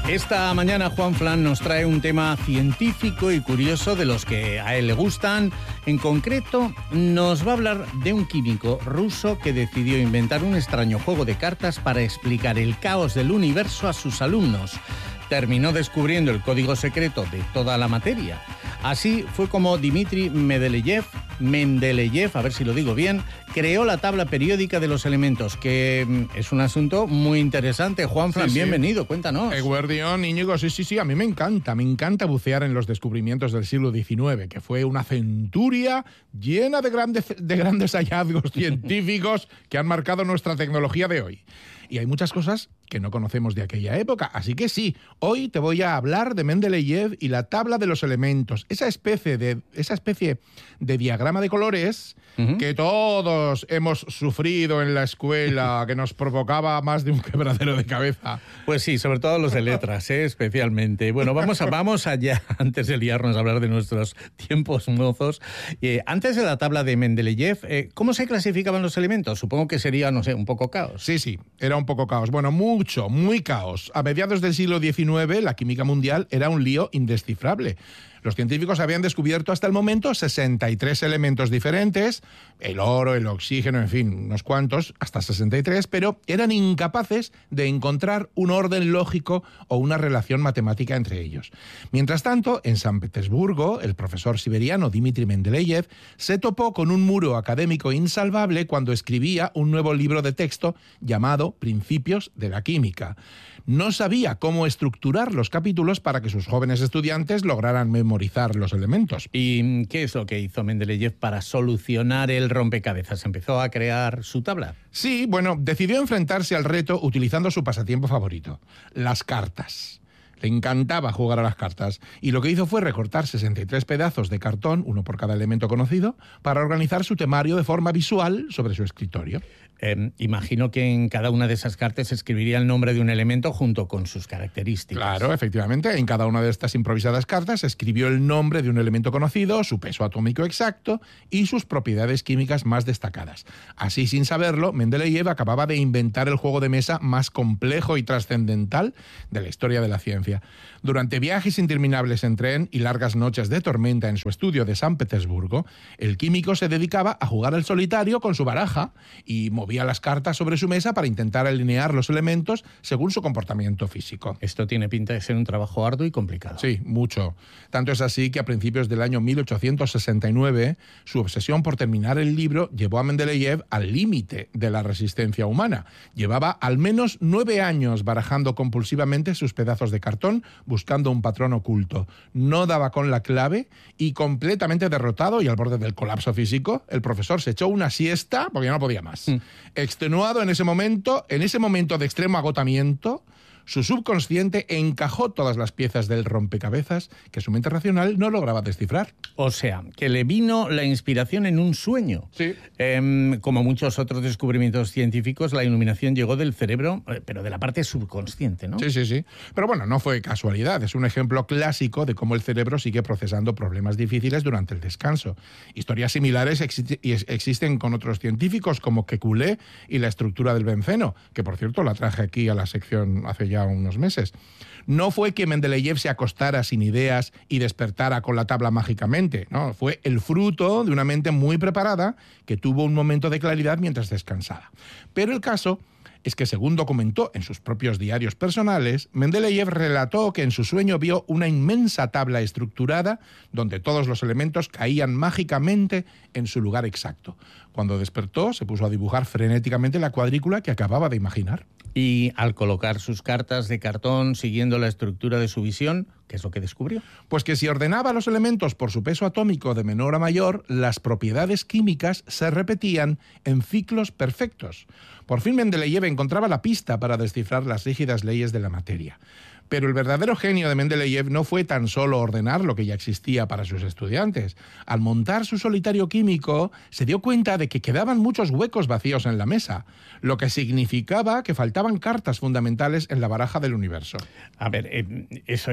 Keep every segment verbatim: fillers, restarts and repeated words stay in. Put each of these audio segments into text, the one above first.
Esta mañana Juan Flan nos trae un tema científico y curioso de los que a él le gustan. En concreto, nos va a hablar de un químico ruso que decidió inventar un extraño juego de cartas para explicar el caos del universo a sus alumnos. Terminó descubriendo el código secreto de toda la materia. Así fue como Dmitri Mendeleev, Mendeleev, a ver si lo digo bien, creó la tabla periódica de los elementos, que es un asunto muy interesante. Juan Fran, sí, bienvenido, sí. Cuéntanos. Eguardión, Íñigo, sí, sí, sí, a mí me encanta, me encanta bucear en los descubrimientos del siglo diecinueve, que fue una centuria llena de grandes, de grandes hallazgos científicos que han marcado nuestra tecnología de hoy. Y hay muchas cosas que no conocemos de aquella época. Así que sí, hoy te voy a hablar de Mendeleev y la tabla de los elementos. Esa especie de, esa especie de diagrama de colores uh-huh. que todos hemos sufrido en la escuela, que nos provocaba más de un quebradero de cabeza. Pues sí, sobre todo los de letras, ¿eh? Especialmente. Bueno, vamos, a, vamos allá, antes de liarnos a hablar de nuestros tiempos mozos. Eh, antes de la tabla de Mendeleev, eh, ¿cómo se clasificaban los elementos? Supongo que sería, no sé, un poco caos. Sí, sí, era un poco caos. Bueno, mucho, muy caos. A mediados del siglo diecinueve, la química mundial era un lío indescifrable. Los científicos habían descubierto hasta el momento sesenta y tres elementos diferentes, el oro, el oxígeno, en fin, unos cuantos, hasta sesenta y tres, pero eran incapaces de encontrar un orden lógico o una relación matemática entre ellos. Mientras tanto, en San Petersburgo, el profesor siberiano Dmitri Mendeleev se topó con un muro académico insalvable cuando escribía un nuevo libro de texto llamado Principios de la Química. No sabía cómo estructurar los capítulos para que sus jóvenes estudiantes lograran memorizar los elementos. ¿Y qué es lo que hizo Mendeleev para solucionar el rompecabezas? ¿Empezó a crear su tabla? Sí, bueno, decidió enfrentarse al reto utilizando su pasatiempo favorito, las cartas. Le encantaba jugar a las cartas y lo que hizo fue recortar sesenta y tres pedazos de cartón, uno por cada elemento conocido, para organizar su temario de forma visual sobre su escritorio. Eh, imagino que en cada una de esas cartas escribiría el nombre de un elemento junto con sus características. Claro, efectivamente. En cada una de estas improvisadas cartas escribió el nombre de un elemento conocido, su peso atómico exacto y sus propiedades químicas más destacadas. Así, sin saberlo, Mendeleev acababa de inventar el juego de mesa más complejo y trascendental de la historia de la ciencia. Durante viajes interminables en tren y largas noches de tormenta en su estudio de San Petersburgo, el químico se dedicaba a jugar al solitario con su baraja y movía las cartas sobre su mesa para intentar alinear los elementos según su comportamiento físico. Esto tiene pinta de ser un trabajo arduo y complicado. Sí, mucho. Tanto es así que a principios del año mil ochocientos sesenta y nueve, su obsesión por terminar el libro llevó a Mendeleev al límite de la resistencia humana. Llevaba al menos nueve años barajando compulsivamente sus pedazos de cartón, buscando un patrón oculto. No daba con la clave y, completamente derrotado y al borde del colapso físico, el profesor se echó una siesta porque ya no podía más. Mm. Extenuado en ese momento, en ese momento de extremo agotamiento, su subconsciente encajó todas las piezas del rompecabezas que su mente racional no lograba descifrar. O sea, que le vino la inspiración en un sueño. Sí. Eh, como muchos otros descubrimientos científicos, la iluminación llegó del cerebro, pero de la parte subconsciente, ¿no? Sí, sí, sí. Pero bueno, no fue casualidad. Es un ejemplo clásico de cómo el cerebro sigue procesando problemas difíciles durante el descanso. Historias similares exi- existen con otros científicos como Kekulé y la estructura del benceno, que por cierto la traje aquí a la sección hace ya unos meses. No fue que Mendeleev se acostara sin ideas y despertara con la tabla mágicamente, no, fue el fruto de una mente muy preparada que tuvo un momento de claridad mientras descansaba. Pero el caso es que, según documentó en sus propios diarios personales, Mendeleev relató que en su sueño vio una inmensa tabla estructurada donde todos los elementos caían mágicamente en su lugar exacto. Cuando despertó, se puso a dibujar frenéticamente la cuadrícula que acababa de imaginar. Y al colocar sus cartas de cartón siguiendo la estructura de su visión, ¿qué es lo que descubrió? Pues que si ordenaba los elementos por su peso atómico de menor a mayor, las propiedades químicas se repetían en ciclos perfectos. Por fin Mendeleev encontraba la pista para descifrar las rígidas leyes de la materia. Pero el verdadero genio de Mendeleev no fue tan solo ordenar lo que ya existía para sus estudiantes. Al montar su solitario químico, se dio cuenta de que quedaban muchos huecos vacíos en la mesa, lo que significaba que faltaban cartas fundamentales en la baraja del universo. A ver, eh, eso es un fallo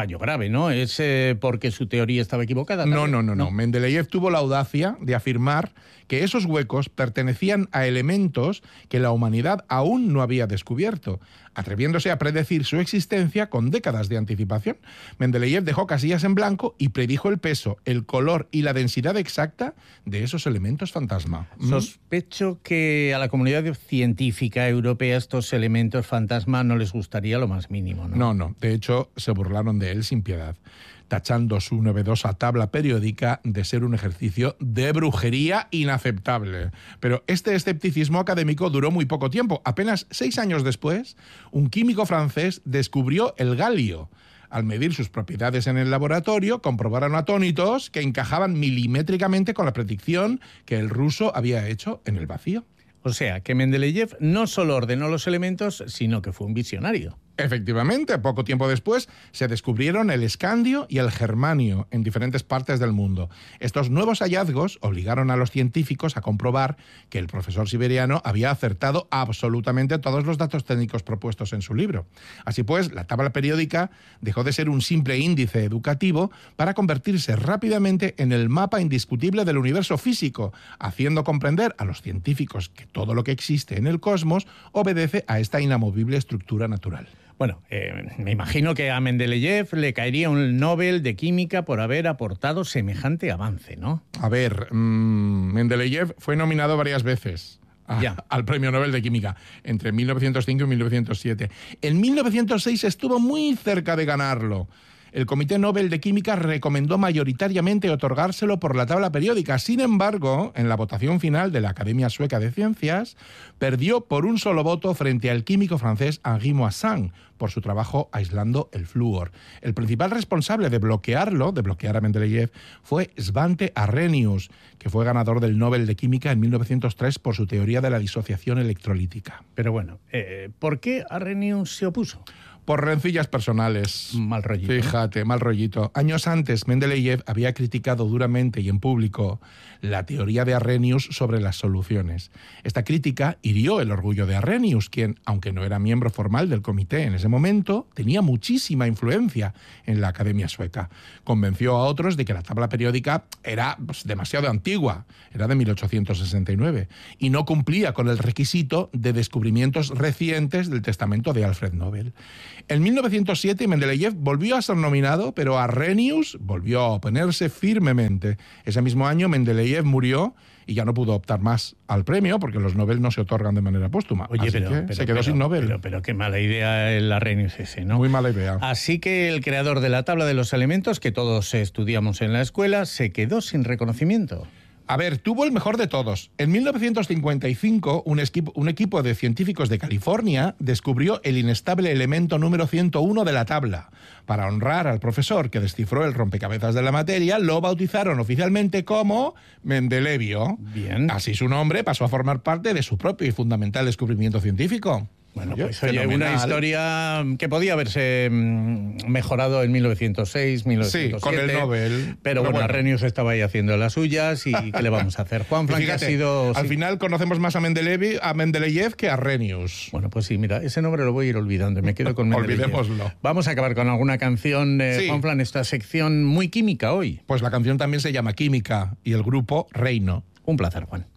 fallo grave, ¿no? ¿Es eh, porque su teoría estaba equivocada? No, no, no, no. Mendeleev tuvo la audacia de afirmar que esos huecos pertenecían a elementos que la humanidad aún no había descubierto, atreviéndose a predecir su existencia con décadas de anticipación. Mendeleev dejó casillas en blanco y predijo el peso, el color y la densidad exacta de esos elementos fantasma. Sospecho que a la comunidad científica europea estos elementos fantasma no les gustaría lo más mínimo, ¿no? No, no. De hecho, se burlaron de él sin piedad, tachando su novedosa tabla periódica de ser un ejercicio de brujería inaceptable. Pero este escepticismo académico duró muy poco tiempo. Apenas seis años después, un químico francés descubrió el galio. Al medir sus propiedades en el laboratorio, comprobaron atónitos que encajaban milimétricamente con la predicción que el ruso había hecho en el vacío. O sea, que Mendeleev no solo ordenó los elementos, sino que fue un visionario. Efectivamente, poco tiempo después se descubrieron el escandio y el germanio en diferentes partes del mundo. Estos nuevos hallazgos obligaron a los científicos a comprobar que el profesor siberiano había acertado absolutamente todos los datos técnicos propuestos en su libro. Así pues, la tabla periódica dejó de ser un simple índice educativo para convertirse rápidamente en el mapa indiscutible del universo físico, haciendo comprender a los científicos que todo lo que existe en el cosmos obedece a esta inamovible estructura natural. Bueno, eh, me imagino que a Mendeleev le caería un Nobel de Química por haber aportado semejante avance, ¿no? A ver, mmm, Mendeleev fue nominado varias veces a, ya. al Premio Nobel de Química, entre mil novecientos cinco y mil novecientos siete. En mil novecientos seis estuvo muy cerca de ganarlo. El Comité Nobel de Química recomendó mayoritariamente otorgárselo por la tabla periódica. Sin embargo, en la votación final de la Academia Sueca de Ciencias, perdió por un solo voto frente al químico francés Henri Moissan por su trabajo aislando el flúor. El principal responsable de bloquearlo, de bloquear a Mendeleev, fue Svante Arrhenius, que fue ganador del Nobel de Química en mil novecientos tres por su teoría de la disociación electrolítica. Pero bueno, eh, ¿por qué Arrhenius se opuso? Por rencillas personales. Mal rollito. Fíjate, mal rollito. Años antes, Mendeleev había criticado duramente y en público la teoría de Arrhenius sobre las soluciones. Esta crítica hirió el orgullo de Arrhenius, quien, aunque no era miembro formal del comité en ese momento, tenía muchísima influencia en la Academia Sueca. Convenció a otros de que la tabla periódica era pues, demasiado antigua, era de mil ochocientos sesenta y nueve, y no cumplía con el requisito de descubrimientos recientes del testamento de Alfred Nobel. En mil novecientos siete, Mendeleev volvió a ser nominado, pero Arrhenius volvió a oponerse firmemente. Ese mismo año, Mendeleev murió y ya no pudo optar más al premio, porque los Nobel no se otorgan de manera póstuma. Oye, Así pero, que pero se quedó pero, sin Nobel. Pero, pero qué mala idea el Arrhenius ese, ¿no? Muy mala idea. Así que el creador de la tabla de los elementos, que todos estudiamos en la escuela, se quedó sin reconocimiento. A ver, tuvo el mejor de todos. En mil novecientos cincuenta y cinco, un, esquipo, un equipo de científicos de California descubrió el inestable elemento número ciento uno de la tabla. Para honrar al profesor que descifró el rompecabezas de la materia, lo bautizaron oficialmente como Mendelevio. Bien. Así su nombre pasó a formar parte de su propio y fundamental descubrimiento científico. Bueno, Oye, pues oye, fenomenal. una historia que podía haberse mejorado en mil novecientos seis, mil novecientos siete. Sí, con el Nobel. Pero, pero bueno, bueno, Arrhenius estaba ahí haciendo las suyas y ¿qué le vamos a hacer? Juan Flan, que ha sido... Al sí. final conocemos más a Mendeleev, a Mendeleev que a Arrhenius. Bueno, pues sí, mira, ese nombre lo voy a ir olvidando, me quedo con Mendeleev. Olvidémoslo. Vamos a acabar con alguna canción, eh, Sí. Juan Flan, esta sección muy química hoy. Pues la canción también se llama Química y el grupo Reino. Un placer, Juan.